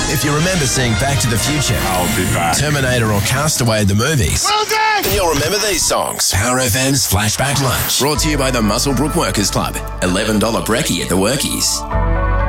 If you remember seeing Back to the Future, I'll be back. Terminator or Castaway the movies, Well done! then you'll remember these songs. Power FM's Flashback Lunch. Brought to you by the Muswellbrook Workers Club. $11 brekkie at the Workies.